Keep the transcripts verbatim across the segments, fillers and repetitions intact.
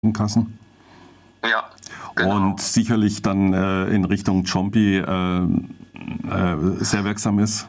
Kassen. Ja, genau. Und sicherlich dann äh, in Richtung Zombi äh, äh, sehr wirksam ist.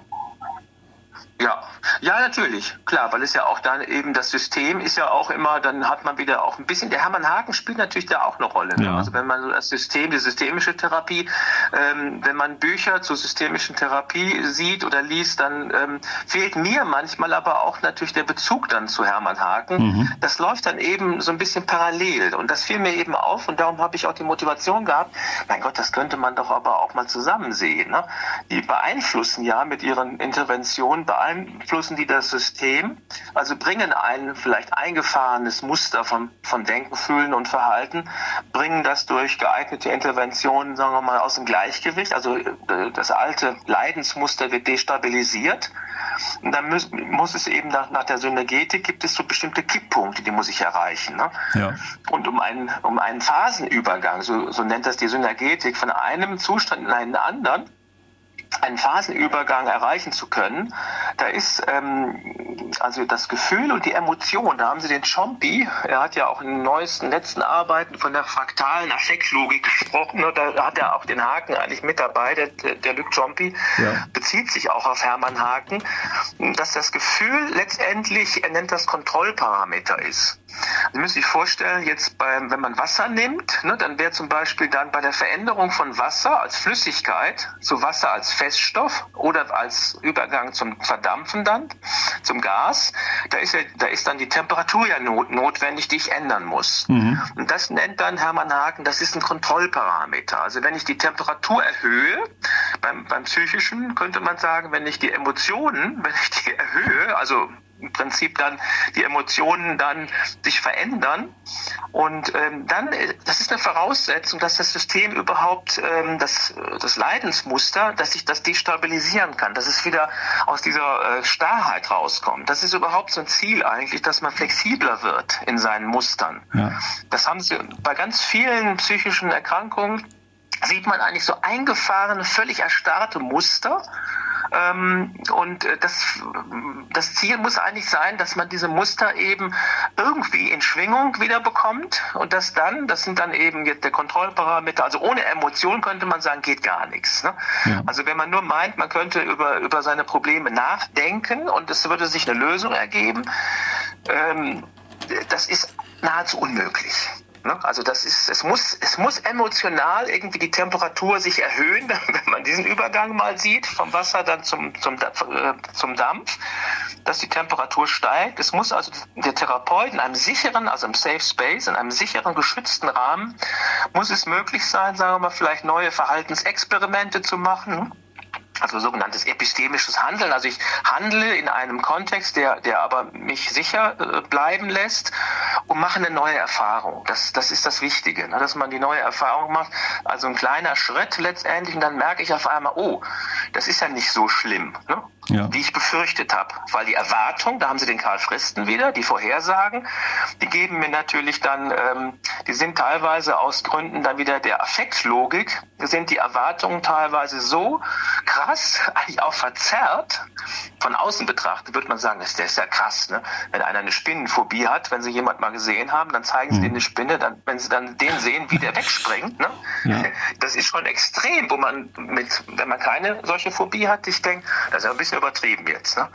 Ja, ja, natürlich, klar, weil es ja auch dann eben das System ist ja auch immer, dann hat man wieder auch ein bisschen, der Hermann Haken spielt natürlich da auch eine Rolle. Ne? Ja. Also wenn man so das System, die systemische Therapie, ähm, wenn man Bücher zur systemischen Therapie sieht oder liest, dann ähm, fehlt mir manchmal aber auch natürlich der Bezug dann zu Hermann Haken. Mhm. Das läuft dann eben so ein bisschen parallel und das fiel mir eben auf und darum habe ich auch die Motivation gehabt, mein Gott, das könnte man doch aber auch mal zusammen sehen. Ne? Die beeinflussen ja mit ihren Interventionen, beeinflussen beeinflussen die das System, also bringen ein vielleicht eingefahrenes Muster von, von Denken, Fühlen und Verhalten, bringen das durch geeignete Interventionen, sagen wir mal, aus dem Gleichgewicht, also das alte Leidensmuster wird destabilisiert. Und dann muss, muss es eben nach, nach der Synergetik gibt es so bestimmte Kipppunkte, die muss ich erreichen. Ne? Ja. Und um einen, um einen Phasenübergang, so, so nennt das die Synergetik, von einem Zustand in einen anderen, einen Phasenübergang erreichen zu können, da ist ähm, also das Gefühl und die Emotion, da haben Sie den Chomsky, er hat ja auch in den neuesten, letzten Arbeiten von der fraktalen Affektlogik gesprochen, und da hat er auch den Haken eigentlich mit dabei, der, der Luc Chomsky, ja. bezieht sich auch auf Hermann Haken, dass das Gefühl letztendlich, er nennt das Kontrollparameter ist. Sie müssen sich vorstellen, jetzt beim, wenn man Wasser nimmt, ne, dann wäre zum Beispiel dann bei der Veränderung von Wasser als Flüssigkeit zu Wasser als Feststoff oder als Übergang zum Verdampfen dann, zum Gas, da ist, ja, da ist dann die Temperatur ja not, notwendig, die ich ändern muss. Mhm. Und das nennt dann Hermann Haken, das ist ein Kontrollparameter. Also wenn ich die Temperatur erhöhe, beim, beim Psychischen könnte man sagen, wenn ich die Emotionen, wenn ich die erhöhe, also im Prinzip dann die Emotionen dann sich verändern und ähm, dann, das ist eine Voraussetzung, dass das System überhaupt ähm, das, das Leidensmuster, dass ich das destabilisieren kann, dass es wieder aus dieser äh, Starrheit rauskommt. Das ist überhaupt so ein Ziel eigentlich, dass man flexibler wird in seinen Mustern. Ja. Das haben sie bei ganz vielen psychischen Erkrankungen, sieht man eigentlich so eingefahrene, völlig erstarrte Muster. Und das, das Ziel muss eigentlich sein, dass man diese Muster eben irgendwie in Schwingung wieder bekommt und das dann, das sind dann eben jetzt der Kontrollparameter, also ohne Emotion könnte man sagen, geht gar nichts. Ne? Ja. Also wenn man nur meint, man könnte über, über seine Probleme nachdenken und es würde sich eine Lösung ergeben, ähm, das ist nahezu unmöglich. Also das ist, es muss, es muss emotional irgendwie die Temperatur sich erhöhen, wenn man diesen Übergang mal sieht, vom Wasser dann zum, zum, äh, zum Dampf, dass die Temperatur steigt. Es muss also der Therapeut in einem sicheren, also im Safe Space, in einem sicheren, geschützten Rahmen, muss es möglich sein, sagen wir mal, vielleicht neue Verhaltensexperimente zu machen. Also sogenanntes epistemisches Handeln. Also ich handle in einem Kontext, der, der aber mich sicher äh, bleiben lässt und mache eine neue Erfahrung. Das, das ist das Wichtige, ne? Dass man die neue Erfahrung macht. Also ein kleiner Schritt letztendlich und dann merke ich auf einmal, oh, das ist ja nicht so schlimm, ne? Ja. Wie ich befürchtet habe. Weil die Erwartung, da haben Sie den Karl Fristen wieder, die Vorhersagen, die geben mir natürlich dann, ähm, die sind teilweise aus Gründen dann wieder der Affektlogik, sind die Erwartungen teilweise so krass, eigentlich auch verzerrt, von außen betrachtet, würde man sagen, das ist ja krass, ne? Wenn einer eine Spinnenphobie hat, wenn Sie jemand mal gesehen haben, dann zeigen Sie mhm. denen eine Spinne, dann, wenn Sie dann den sehen, wie der wegspringt, ne? Ja. Das ist schon extrem, wo man mit, wenn man keine solche Phobie hat, ich denke, das ist ja ein bisschen übertrieben jetzt, ne?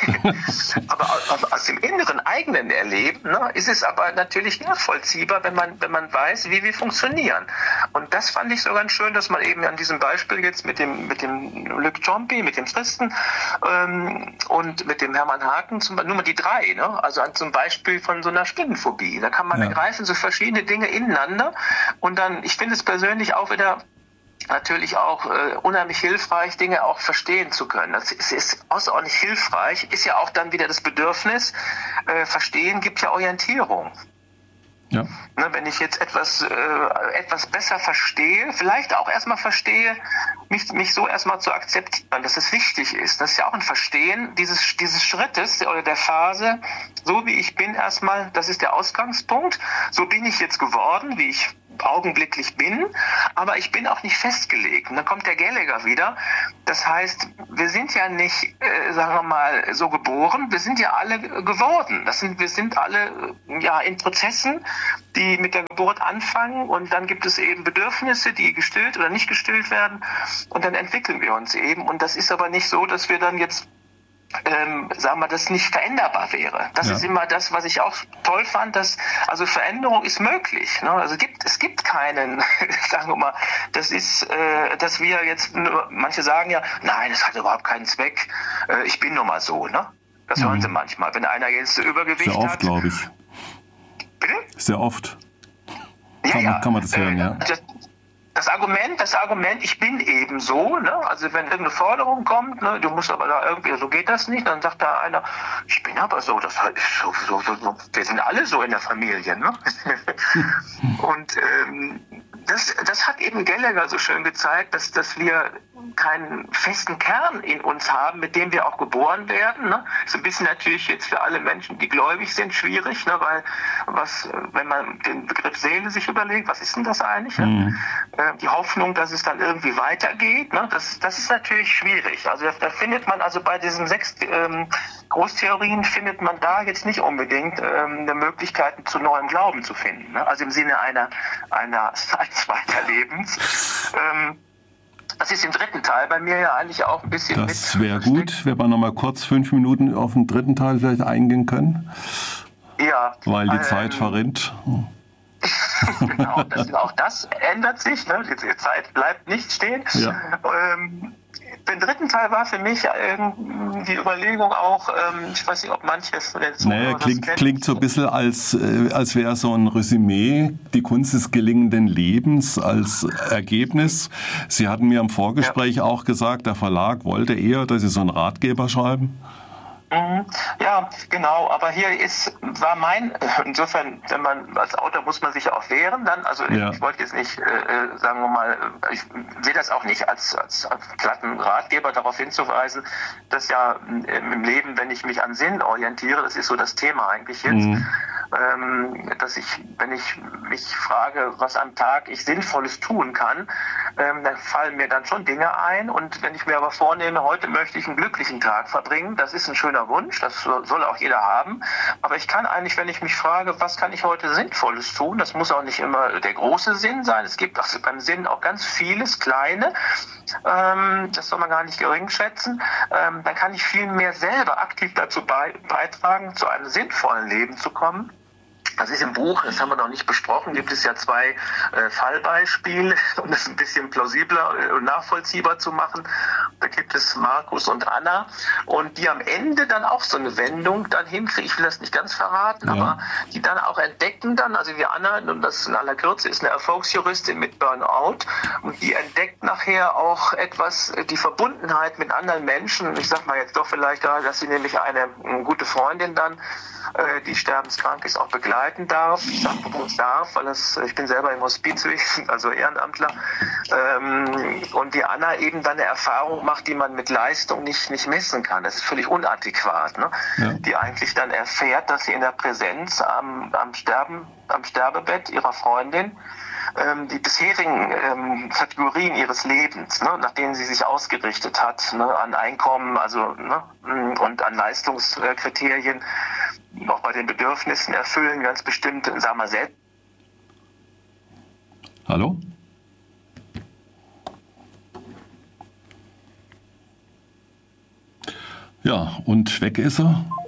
Aber aus, aus dem inneren eigenen Erleben, ne, ist es aber natürlich nachvollziehbar, wenn man, wenn man weiß, wie wir funktionieren. Und das fand ich so ganz schön, dass man eben an diesem Beispiel jetzt mit dem, mit dem Luc Chomsky, mit dem Fristen ähm, und mit dem Hermann Haken, zum, nur mal die drei, ne? Also zum Beispiel von so einer Spinnenphobie. Da kann man ja. ergreifen so verschiedene Dinge ineinander und dann, ich finde es persönlich auch wieder natürlich auch äh, unheimlich hilfreich, Dinge auch verstehen zu können. Das ist, ist außerordentlich hilfreich, ist ja auch dann wieder das Bedürfnis, äh, Verstehen gibt ja Orientierung. Ja. Ne, wenn ich jetzt etwas, äh, etwas besser verstehe, vielleicht auch erstmal verstehe, mich, mich so erstmal zu akzeptieren, dass es wichtig ist. Das ist ja auch ein Verstehen dieses, dieses Schrittes oder der Phase, so wie ich bin erstmal, das ist der Ausgangspunkt, so bin ich jetzt geworden, wie ich augenblicklich bin, aber ich bin auch nicht festgelegt. Und dann kommt der Gallagher wieder. Das heißt, wir sind ja nicht, äh, sagen wir mal, so geboren, wir sind ja alle geworden. Das sind, wir sind alle ja in Prozessen, die mit der Geburt anfangen, und dann gibt es eben Bedürfnisse, die gestillt oder nicht gestillt werden, und dann entwickeln wir uns eben. Und das ist aber nicht so, dass wir dann jetzt Ähm, sagen wir, das nicht veränderbar wäre. Das ja. ist immer das, was ich auch toll fand, dass, also Veränderung ist möglich. Ne? Also gibt, es gibt keinen, sagen wir mal, das ist, äh, dass wir jetzt, nur, manche sagen ja, nein, es hat überhaupt keinen Zweck, äh, ich bin nun mal so, ne? Das mhm. hören sie manchmal, wenn einer jetzt Übergewicht Sehr oft, hat. glaube ich. Bitte? Sehr oft. Ja, kann, ja. Man, kann man das hören, äh, ja. Das, Das Argument, das Argument, ich bin eben so, ne? Also wenn irgendeine Forderung kommt, ne, du musst aber da irgendwie, so geht das nicht, dann sagt da einer, ich bin aber so, das ist so, so, so, so, wir sind alle so in der Familie, ne? Und ähm, das, das hat eben Gallagher so schön gezeigt, dass, dass wir keinen festen Kern in uns haben, mit dem wir auch geboren werden. Ne? Ist ein bisschen natürlich jetzt für alle Menschen, die gläubig sind, schwierig, ne? Weil was, wenn man den Begriff Seele sich überlegt, was ist denn das eigentlich? Ne? Mhm. Äh, die Hoffnung, dass es dann irgendwie weitergeht, ne? das, das ist natürlich schwierig. Also da, da findet man, also bei diesen sechs ähm, Großtheorien findet man da jetzt nicht unbedingt ähm, eine Möglichkeit zu neuem Glauben zu finden. Ne? Also im Sinne einer, einer eines Weiterlebens. Ähm, Das ist im dritten Teil bei mir ja eigentlich auch ein bisschen das mit. Das wäre gut, wenn wir noch mal kurz fünf Minuten auf den dritten Teil vielleicht eingehen können. Ja. Weil die ähm, Zeit verrinnt. Genau, das, auch das ändert sich. Ne? Die, die Zeit bleibt nicht stehen. Ja. Ähm, den dritten Teil war für mich ähm, die Überlegung auch, ähm, ich weiß nicht, ob manches von den Zuhörern naja, klingt, das kennt. klingt so ein bisschen, als, äh, als wäre so ein Resümee, die Kunst des gelingenden Lebens als Ergebnis. Sie hatten mir im Vorgespräch ja. auch gesagt, der Verlag wollte eher, dass Sie so einen Ratgeber schreiben. Ja, genau, aber hier ist, war mein, insofern, wenn man, als Autor muss man sich auch wehren, dann, also ja. ich wollte jetzt nicht, äh, sagen wir mal, ich sehe das auch nicht als, als, als platten Ratgeber darauf hinzuweisen, dass ja im Leben, wenn ich mich an Sinn orientiere, das ist so das Thema eigentlich jetzt, mhm. ähm, dass ich, wenn ich mich frage, was am Tag ich Sinnvolles tun kann, ähm, dann fallen mir dann schon Dinge ein, und wenn ich mir aber vornehme, heute möchte ich einen glücklichen Tag verbringen, das ist ein schöner Wunsch, das soll auch jeder haben, aber ich kann eigentlich, wenn ich mich frage, was kann ich heute Sinnvolles tun, das muss auch nicht immer der große Sinn sein, es gibt also beim Sinn auch ganz vieles Kleine, ähm, das soll man gar nicht gering schätzen, ähm, dann kann ich viel mehr selber aktiv dazu bei, beitragen, zu einem sinnvollen Leben zu kommen. Das ist im Buch, das haben wir noch nicht besprochen, gibt es ja zwei äh, Fallbeispiele, um das ein bisschen plausibler und nachvollziehbar zu machen. Da gibt es Markus und Anna, und die am Ende dann auch so eine Wendung dann hinkriegen, ich will das nicht ganz verraten, ja. aber die dann auch entdecken dann, also wie Anna, und das in aller Kürze ist eine Erfolgsjuristin mit Burnout, und die entdeckt nachher auch etwas, die Verbundenheit mit anderen Menschen. Ich sag mal jetzt doch vielleicht, dass sie nämlich eine, eine gute Freundin dann, äh, die sterbenskrank ist, auch begleiten darf. Ich sage bewusst darf, weil das, ich bin selber im Hospizwesen, also Ehrenamtler. Ähm, und die Anna eben dann eine Erfahrung macht, die man mit Leistung nicht, nicht messen kann. Das ist völlig unadäquat. Ne? Ja. Die eigentlich dann erfährt, dass sie in der Präsenz am, am, Sterben, am Sterbebett ihrer Freundin ähm, die bisherigen ähm, Kategorien ihres Lebens, ne, nach denen sie sich ausgerichtet hat, ne, an Einkommen, also ne, und an Leistungskriterien, auch bei den Bedürfnissen erfüllen, ganz bestimmt, sagen wir selbst. Hallo? Ja, und weg ist er.